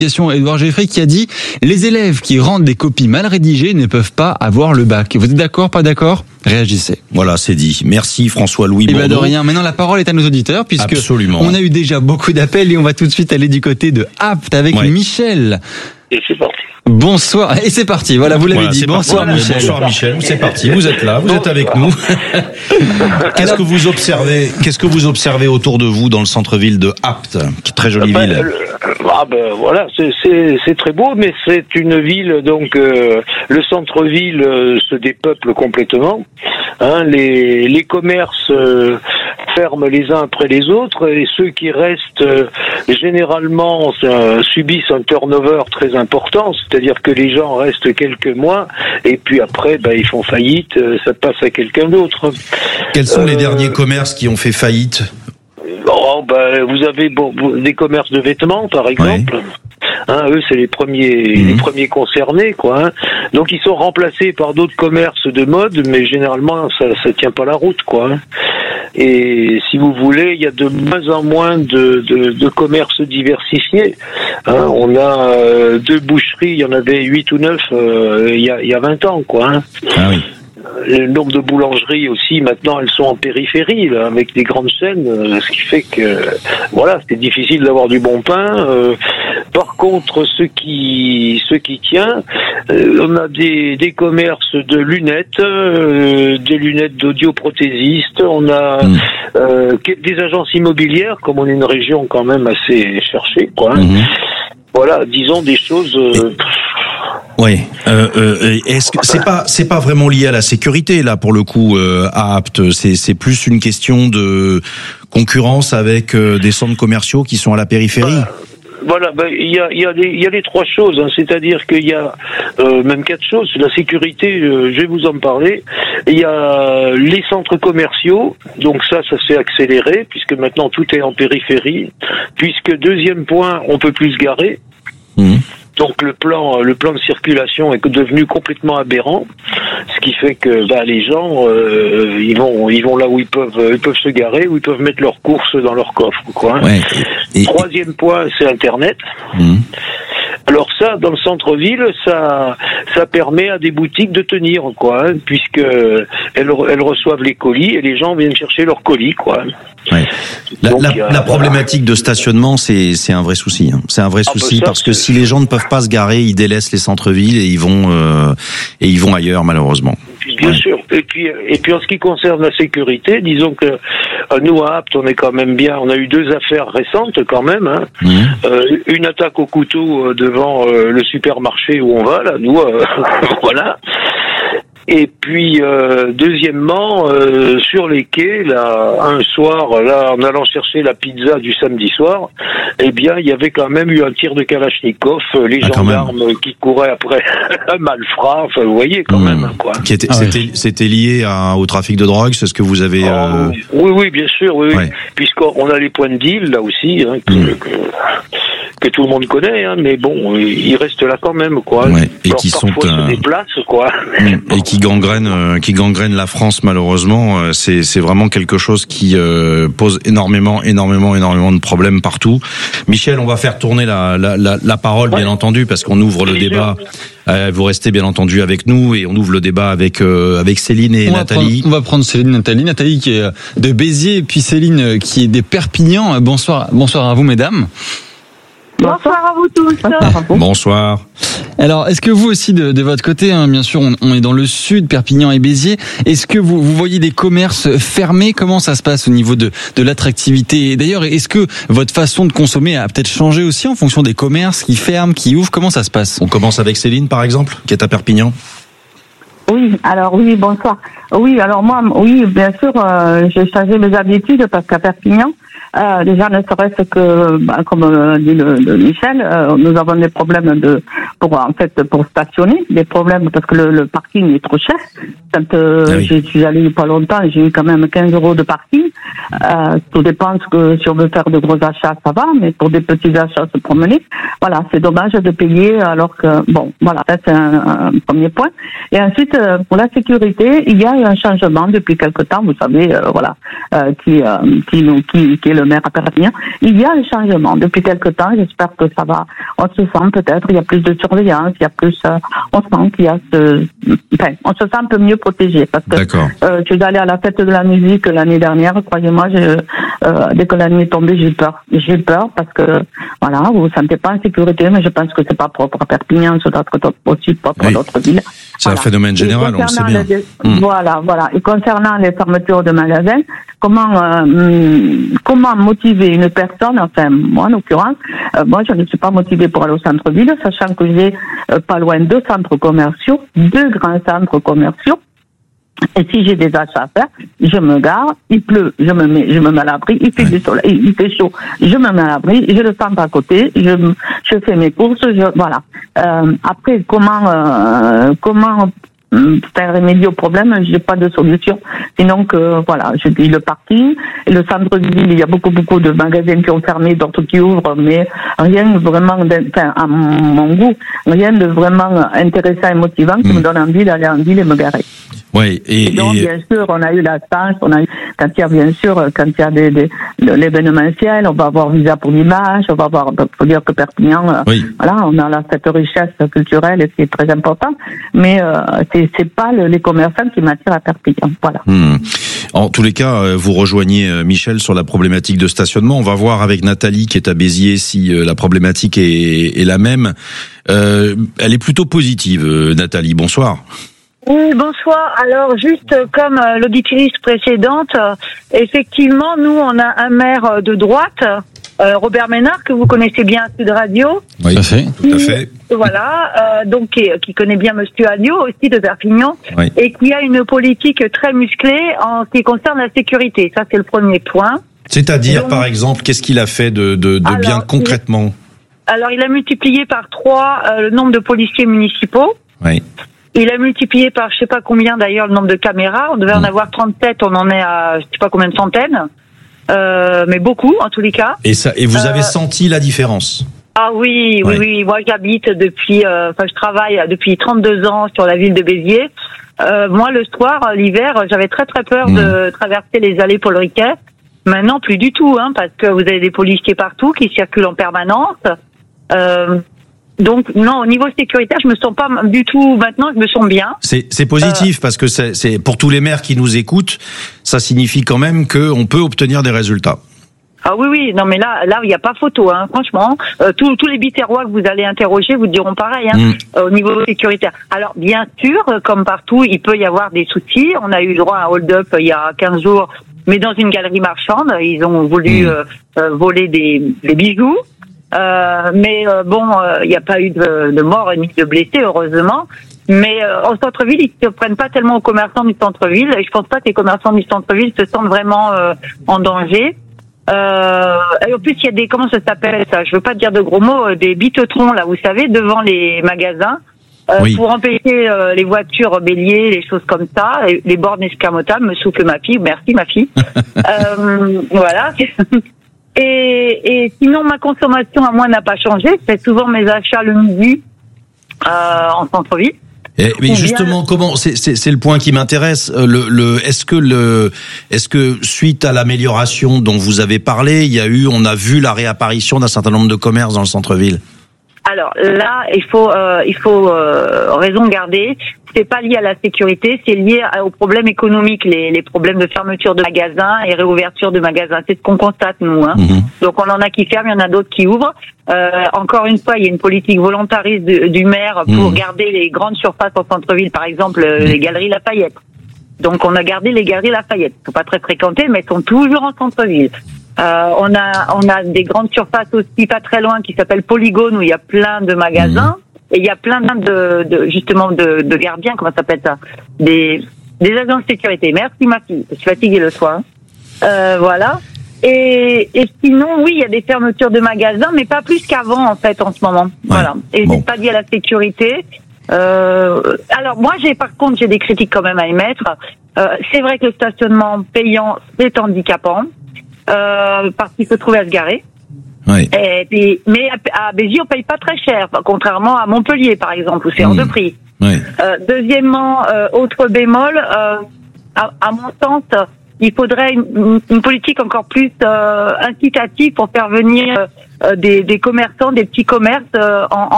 Édouard Geffray qui a dit « Les élèves qui rendent des copies mal rédigées ne peuvent pas avoir le bac ». Vous êtes d'accord, pas d'accord ? Réagissez. Voilà, c'est dit. Merci François-Louis Et Bourdeau. de rien. Maintenant, la parole est à nos auditeurs puisque Absolument. On a eu déjà beaucoup d'appels et on va tout de suite aller du côté de Apt avec Michel. Et c'est parti. Bonsoir. Et c'est parti. Voilà, vous l'avez dit. Bonsoir Michel. Bonsoir Michel. C'est parti. Vous êtes là. Vous êtes avec nous. Qu'est-ce que vous observez autour de vous dans le centre-ville de Apt, qui est très jolie ville? Voilà, c'est très beau, mais c'est une ville, donc le centre-ville se dépeuple complètement. Hein, les commerces ferment les uns après les autres, et ceux qui restent généralement subissent un turnover très important, c'est-à-dire que les gens restent quelques mois et puis après ils font faillite, ça passe à quelqu'un d'autre. Quels sont les derniers commerces qui ont fait faillite? Vous avez des commerces de vêtements par exemple. Ouais. Hein, eux c'est les premiers concernés quoi. Hein. Donc ils sont remplacés par d'autres commerces de mode, mais généralement ça tient pas la route quoi. Hein. Et si vous voulez, il y a de moins en moins de commerces diversifiés. Hein, on a 2 boucheries, il y en avait 8 ou 9 il y a 20 ans quoi. Hein. Ah oui. Le nombre de boulangeries aussi, maintenant, elles sont en périphérie, là, avec des grandes chaînes, ce qui fait que, voilà, c'est difficile d'avoir du bon pain. Par contre, ce qui tient, on a des commerces de lunettes, des lunettes d'audioprothésistes, on a des agences immobilières, comme on est une région quand même assez cherchée, quoi. Hein. Voilà, disons des choses... Oui. Est-ce que c'est pas vraiment lié à la sécurité là pour le coup à Apt, c'est plus une question de concurrence avec des centres commerciaux qui sont à la périphérie. Voilà, il y a les 3 choses, hein, c'est-à-dire qu'il y a même 4 choses. La sécurité, je vais vous en parler. Il y a les centres commerciaux, donc ça s'est accéléré puisque maintenant tout est en périphérie. Puisque deuxième point, on peut plus se garer. Donc le plan de circulation est devenu complètement aberrant, ce qui fait que les gens ils vont là où ils peuvent se garer, où ils peuvent mettre leurs courses dans leur coffre quoi. Ouais. Troisième point, c'est Internet. Alors ça, dans le centre-ville, ça permet à des boutiques de tenir quoi, hein, puisque elles reçoivent les colis et les gens viennent chercher leurs colis quoi. Ouais. La problématique de stationnement, c'est un vrai souci. Hein. C'est un vrai souci parce que si les gens ne peuvent pas se garer, ils délaissent les centres-villes et ils vont ailleurs malheureusement. Bien sûr. Et puis en ce qui concerne la sécurité, disons que nous à Apt, on est quand même bien. On a eu 2 affaires récentes quand même. Hein. Une attaque au couteau devant le supermarché où on va là. Nous, voilà. Et puis deuxièmement, sur les quais, là, un soir, là, en allant chercher la pizza du samedi soir, eh bien, il y avait quand même eu un tir de Kalachnikov, les gendarmes qui couraient après un malfrat, enfin, vous voyez quand même, quoi. C'était lié au trafic de drogue, c'est ce que vous avez... Oui, bien sûr, oui. Puisqu'on a les points de deal, là aussi, hein, que tout le monde connaît, hein, mais bon, ils restent là quand même, quoi. Ouais, et alors, qui parfois se déplacent, quoi. Et qui gangrènent la France, malheureusement. C'est vraiment quelque chose qui pose énormément de problèmes partout. Michel, on va faire tourner la parole, bien entendu, parce qu'on ouvre le débat. Vous restez bien entendu avec nous et on ouvre le débat avec Céline et Nathalie. On va prendre Céline, Nathalie qui est de Béziers, et puis Céline qui est des Perpignan. Bonsoir à vous, mesdames. Bonsoir à vous tous. Bonsoir. Alors, est-ce que vous aussi, de votre côté, hein, bien sûr, on est dans le sud, Perpignan et Béziers, est-ce que vous voyez des commerces fermés? Comment ça se passe au niveau de l'attractivité? Et d'ailleurs, est-ce que votre façon de consommer a peut-être changé aussi en fonction des commerces qui ferment, qui ouvrent? Comment ça se passe? On commence avec Céline, par exemple, qui est à Perpignan. Oui, bonsoir. Oui, alors moi, bien sûr, j'ai changé mes habitudes parce qu'à Perpignan, déjà ne serait-ce que, comme dit le Michel, nous avons des problèmes pour stationner, des problèmes parce que le parking est trop cher. Quand je suis allée il n'y a pas longtemps, j'ai eu quand même 15 € de parking. Tout dépend si on veut faire de gros achats, ça va, mais pour des petits achats, se promener, voilà, c'est dommage de payer alors que, bon, voilà, ça c'est un premier point. Et ensuite, pour la sécurité, il y a eu un changement depuis quelque temps, vous savez, qui est le maire à Perpignan, il y a un changement. Depuis quelque temps, j'espère que ça va, on se sent peut-être, il y a plus de surveillance, il y a plus, on sent qu'il y a on se sent un peu mieux protégé. Parce que, je suis allée à la fête de la musique l'année dernière, croyez-moi, dès que la nuit est tombée, j'ai peur. J'ai peur parce que, voilà, vous vous sentez pas en sécurité, mais je pense que c'est pas propre à Perpignan, ça doit être aussi propre à d'autres villes. C'est un phénomène général, on le sait bien. Voilà. Et concernant les fermetures de magasins, comment motiver une personne, enfin, moi, en l'occurrence, moi, je ne suis pas motivée pour aller au centre-ville, sachant que j'ai pas loin 2 centres commerciaux, 2 grands centres commerciaux. Et si j'ai des achats à faire, je me gare, il pleut, je me mets à l'abri, il fait du soleil, il fait chaud, je me mets à l'abri, je le centre à côté, je fais mes courses, voilà. Après, comment faire remédier au problème, j'ai pas de solution. Sinon que, voilà, je dis le parking, et le centre-ville, il y a beaucoup de magasins qui ont fermé, d'autres qui ouvrent, mais rien vraiment, à mon goût, rien de vraiment intéressant et motivant qui me donne envie d'aller en ville et me garer. Oui, et donc, bien sûr, on a eu la chance, quand il y a l'événementiel, on va avoir visa pour l'image, on va avoir, faut dire que Perpignan, voilà, on a cette richesse culturelle et qui est très importante, mais, c'est pas les commerçants qui m'attirent à Perpignan, voilà. En tous les cas, vous rejoignez Michel sur la problématique de stationnement. On va voir avec Nathalie qui est à Béziers si la problématique est la même. Elle est plutôt positive, Nathalie. Bonsoir. Oui, bonsoir. Alors, juste comme l'auditrice précédente, effectivement, nous, on a un maire de droite, Robert Ménard, que vous connaissez bien à Sud Radio. Oui, tout à fait. Voilà, donc qui connaît bien Monsieur Alliot aussi de Perpignan, et qui a une politique très musclée en ce qui concerne la sécurité. Ça, c'est le premier point. C'est-à-dire, par exemple, qu'est-ce qu'il a fait de bien concrètement ? Alors, il a multiplié par 3 le nombre de policiers municipaux. Oui. Il a multiplié par je sais pas combien d'ailleurs le nombre de caméras. On devait en avoir 37, on en est à je sais pas combien de centaines. Mais beaucoup en tous les cas. Et vous avez senti la différence? Ah oui. Moi j'habite depuis, je travaille depuis 32 ans sur la ville de Béziers. Moi le soir, l'hiver, j'avais très peur de traverser les allées Paul Riquet. Maintenant plus du tout, parce que vous avez des policiers partout qui circulent en permanence. Donc non, au niveau sécuritaire, je me sens pas du tout. Maintenant, je me sens bien. C'est positif parce que c'est pour tous les maires qui nous écoutent, ça signifie quand même que on peut obtenir des résultats. Ah oui, non mais là il n'y a pas photo, franchement. Tous les biterrois que vous allez interroger vous diront pareil, au niveau sécuritaire. Alors bien sûr, comme partout, il peut y avoir des soucis. On a eu droit à un hold-up il y a 15 jours, mais dans une galerie marchande, ils ont voulu voler des bijoux. Mais il n'y a pas eu de mort ni de blessés, heureusement. Mais en centre-ville, ils ne se prennent pas tellement aux commerçants du centre-ville. Et je pense pas que les commerçants du centre-ville se sentent vraiment en danger. Et en plus, il y a des, comment ça s'appelle ça? Je veux pas dire de gros mots, des bitetrons là, vous savez, devant les magasins. Pour empêcher les voitures béliers, les choses comme ça, les bornes escamotables, me souffle ma fille. Merci ma fille. Voilà. Et sinon, ma consommation à moi n'a pas changé. Je fais souvent mes achats le midi en centre-ville. Mais justement, comment c'est le point qui m'intéresse. Est-ce que suite à l'amélioration dont vous avez parlé, on a vu la réapparition d'un certain nombre de commerces dans le centre-ville? Alors là, il faut raison garder. C'est pas lié à la sécurité, c'est lié aux problèmes économiques, les problèmes de fermeture de magasins et réouverture de magasins. C'est ce qu'on constate nous. Donc on en a qui ferment, il y en a d'autres qui ouvrent. Encore une fois, il y a une politique volontariste du maire pour garder les grandes surfaces en centre-ville, par exemple les galeries Lafayette. Donc on a gardé les galeries Lafayette. Elles sont pas très fréquentées, mais elles sont toujours en centre-ville. On a des grandes surfaces aussi pas très loin qui s'appellent Polygone où il y a plein de magasins et il y a plein de gardiens, comment ça s'appelle ça, des agents de sécurité. Merci ma fille, je suis fatiguée le soir. Voilà. Et sinon oui, il y a des fermetures de magasins, mais pas plus qu'avant en fait en ce moment. Voilà. Et c'est pas lié à la sécurité. Alors moi par contre j'ai des critiques quand même à émettre. C'est vrai que le stationnement payant c'est handicapant. Parce qu'il se trouve à se garer. Et puis, mais à Béziers, on paye pas très cher, contrairement à Montpellier, par exemple, où c'est hors de prix. Deuxièmement, autre bémol, à mon sens, il faudrait une politique encore plus incitative pour faire venir des commerçants, des petits commerces en